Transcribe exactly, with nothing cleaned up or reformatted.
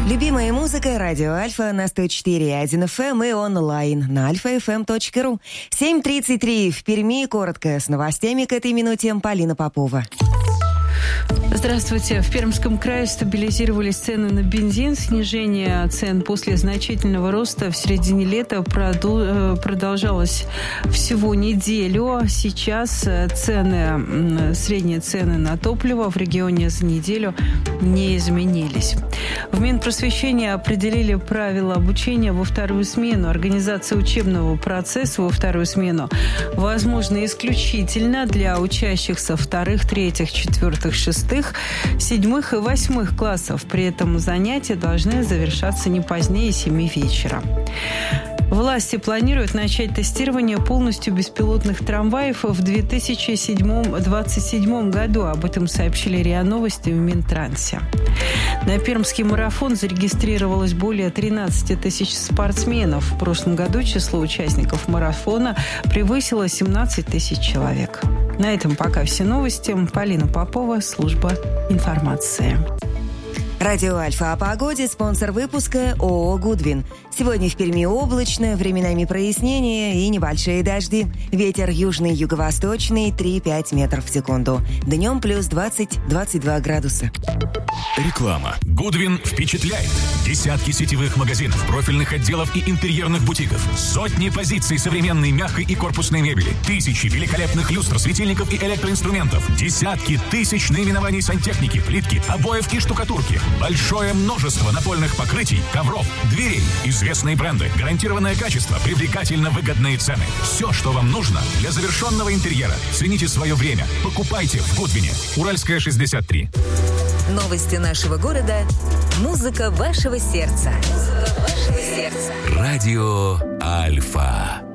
Любимая музыка, радио Альфа на сто четыре и один эф эм и онлайн на альфа эф эм точка ру. семь тридцать три в Перми. Коротко с новостями к этой минуте Полина Попова. Здравствуйте. В Пермском крае стабилизировались цены на бензин. Снижение цен после значительного роста в середине лета продолжалось всего неделю. Сейчас цены, средние цены на топливо в регионе за неделю не изменились. В Минпросвещении определили правила обучения во вторую смену. Организация учебного процесса во вторую смену возможна исключительно для учащихся вторых, третьих, четвертых, шестых, седьмых и восьмых классов. При этом занятия должны завершаться не позднее семи вечера. Власти планируют начать тестирование полностью беспилотных трамваев в две тысячи двадцать седьмом году. Об этом сообщили РИА Новости в Минтрансе. На Пермский марафон зарегистрировалось более тринадцать тысяч спортсменов. В прошлом году число участников марафона превысило семнадцать тысяч человек. На этом пока все новости. Полина Попова, служба информации. Радио Альфа о погоде, спонсор выпуска ООО «Гудвин». Сегодня в Перми облачно, временами прояснения и небольшие дожди. Ветер южный, юго-восточный три-пять метров в секунду. Днем плюс двадцать-двадцать два градуса. Реклама. «Гудвин» впечатляет. Десятки сетевых магазинов, профильных отделов и интерьерных бутиков. Сотни позиций современной мягкой и корпусной мебели. Тысячи великолепных люстр, светильников и электроинструментов. Десятки тысяч наименований сантехники, плитки, обоев и штукатурки. Большое множество напольных покрытий, ковров, дверей. Известные бренды, гарантированное качество, привлекательно выгодные цены. Все, что вам нужно для завершенного интерьера. Цените свое время. Покупайте в «Гудвине». Уральская, шестьдесят три. Новости нашего города. Музыка вашего сердца. Музыка вашего сердца. Радио Альфа.